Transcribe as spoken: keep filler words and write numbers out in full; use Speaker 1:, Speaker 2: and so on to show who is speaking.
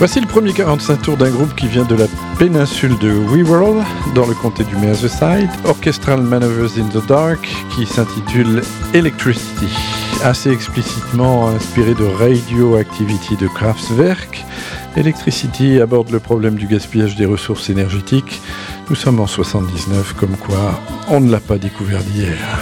Speaker 1: Voici le premier quarante-cinq tours d'un groupe qui vient de la péninsule de Weevil, dans le comté du Merseyside, Orchestral Maneuvers in the Dark, qui s'intitule Electricity. Assez explicitement inspiré de Radioactivity de Kraftwerk, Electricity aborde le problème du gaspillage des ressources énergétiques. Nous sommes en soixante-dix-neuf, comme quoi on ne l'a pas découvert d'hier.